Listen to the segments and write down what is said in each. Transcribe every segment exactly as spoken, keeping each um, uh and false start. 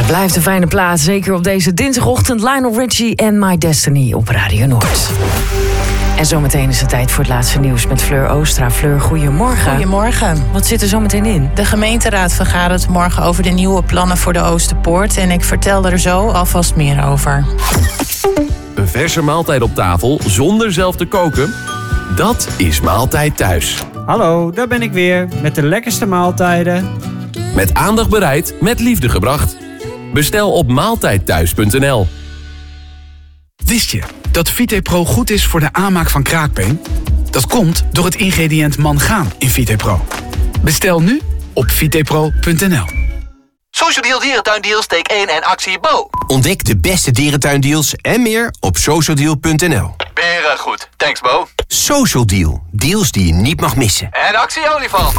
Blijft een fijne plaats, zeker op deze dinsdagochtend. Lionel Richie en My Destiny op Radio Noord. En zometeen is het tijd voor het laatste nieuws met Fleur Oostra. Fleur, goedemorgen. Goedemorgen. Wat zit er zometeen in? De gemeenteraad vergadert morgen over de nieuwe plannen voor de Oosterpoort. En ik vertel er zo alvast meer over. Een verse maaltijd op tafel zonder zelf te koken? Dat is Maaltijd Thuis. Hallo, daar ben ik weer met de lekkerste maaltijden. Met aandacht bereid, met liefde gebracht. Bestel op maaltijdthuis punt n l. Wist je dat VitePro goed is voor de aanmaak van kraakbeen? Dat komt door het ingrediënt mangaan in VitePro. Bestel nu op vitepro punt n l. Social Deal Dierentuindeals, steek één en actie Bo. Ontdek de beste dierentuindeals en meer op social deal punt n l. Beren goed. Thanks Bo. Social Deal. Deals die je niet mag missen. En actie olifant.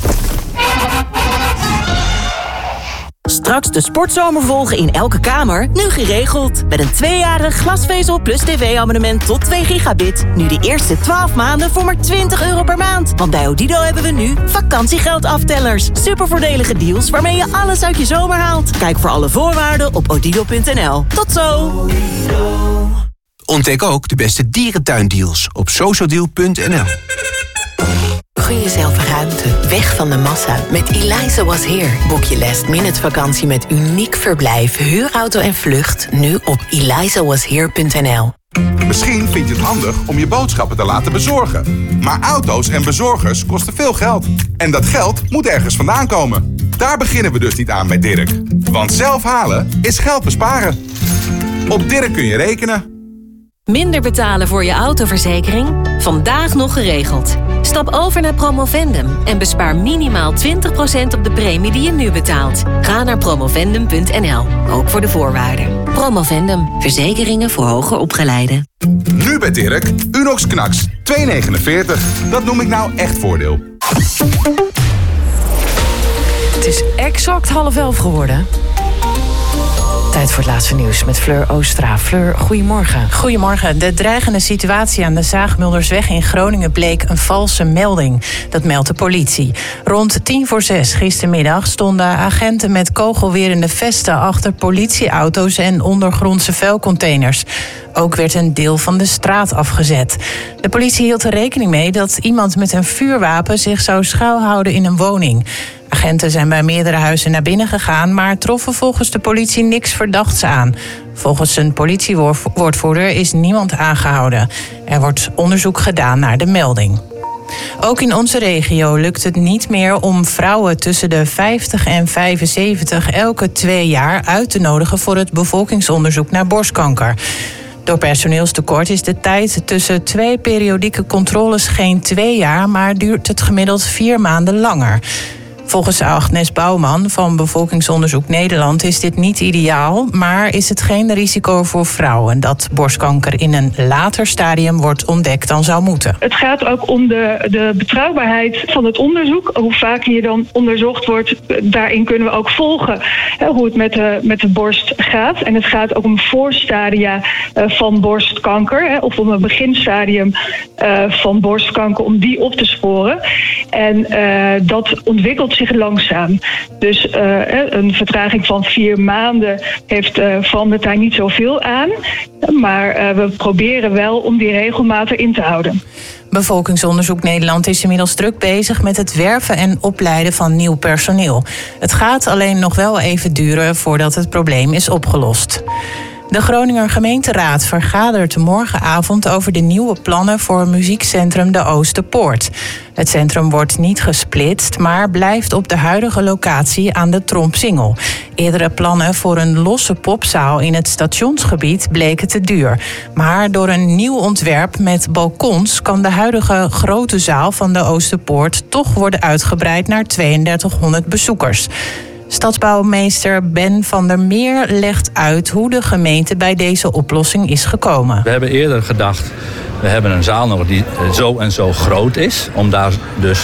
Straks de sportzomer volgen in elke kamer, nu geregeld. Met een tweejarig glasvezel plus tv-abonnement tot twee gigabit. Nu de eerste twaalf maanden voor maar twintig euro per maand. Want bij Odido hebben we nu vakantiegeldaftellers. Supervoordelige deals waarmee je alles uit je zomer haalt. Kijk voor alle voorwaarden op odido punt n l. Tot zo! Ontdek ook de beste dierentuindeals op social deal punt n l. Gun jezelf ruimte, weg van de massa. Met Eliza Was Here boek je last minute vakantie met uniek verblijf, huurauto en vlucht. Nu op eliza was here punt n l. Misschien vind je het handig om je boodschappen te laten bezorgen. Maar auto's en bezorgers kosten veel geld. En dat geld moet ergens vandaan komen. Daar beginnen we dus niet aan bij Dirk. Want zelf halen is geld besparen. Op Dirk kun je rekenen. Minder betalen voor je autoverzekering? Vandaag nog geregeld. Stap over naar Promovendum en bespaar minimaal twintig procent op de premie die je nu betaalt. Ga naar promovendum punt n l, ook voor de voorwaarden. Promovendum, verzekeringen voor hoger opgeleiden. Nu bij Dirk, Unox Knaks, twee negenenveertig. Dat noem ik nou echt voordeel. Het is exact half elf geworden. Tijd voor het laatste nieuws met Fleur Oostra. Fleur, goedemorgen. Goedemorgen. De dreigende situatie aan de Zaagmuldersweg in Groningen bleek een valse melding. Dat meldt de politie. Rond tien voor zes gistermiddag stonden agenten met kogelwerende vesten achter politieauto's en ondergrondse vuilcontainers. Ook werd een deel van de straat afgezet. De politie hield er rekening mee dat iemand met een vuurwapen zich zou schuilhouden in een woning. Agenten zijn bij meerdere huizen naar binnen gegaan, maar troffen volgens de politie niks verdachts aan. Volgens een politiewoordvoerder is niemand aangehouden. Er wordt onderzoek gedaan naar de melding. Ook in onze regio lukt het niet meer om vrouwen tussen de vijftig en vijfenzeventig elke twee jaar uit te nodigen voor het bevolkingsonderzoek naar borstkanker. Door personeelstekort is de tijd tussen twee periodieke controles geen twee jaar, maar duurt het gemiddeld vier maanden langer. Volgens Agnes Bouwman van Bevolkingsonderzoek Nederland is dit niet ideaal, maar is het geen risico voor vrouwen dat borstkanker in een later stadium wordt ontdekt dan zou moeten. Het gaat ook om de, de betrouwbaarheid van het onderzoek. Hoe vaker je dan onderzocht wordt, daarin kunnen we ook volgen hè, hoe het met de, met de borst gaat. En het gaat ook om voorstadia uh, van borstkanker, hè, of om een beginstadium uh, van borstkanker, om die op te sporen. En uh, dat ontwikkelt zich langzaam. Dus uh, een vertraging van vier maanden heeft uh, verandert daar niet zoveel aan. Maar uh, we proberen wel om die regelmaat erin te houden. Bevolkingsonderzoek Nederland is inmiddels druk bezig met het werven en opleiden van nieuw personeel. Het gaat alleen nog wel even duren voordat het probleem is opgelost. De Groninger gemeenteraad vergadert morgenavond over de nieuwe plannen voor muziekcentrum de Oosterpoort. Het centrum wordt niet gesplitst, maar blijft op de huidige locatie aan de Trompsingel. Eerdere plannen voor een losse popzaal in het stationsgebied bleken te duur. Maar door een nieuw ontwerp met balkons kan de huidige grote zaal van de Oosterpoort toch worden uitgebreid naar tweeëndertighonderd bezoekers. Stadsbouwmeester Ben van der Meer legt uit hoe de gemeente bij deze oplossing is gekomen. We hebben eerder gedacht, we hebben een zaal nodig die zo en zo groot is, om daar dus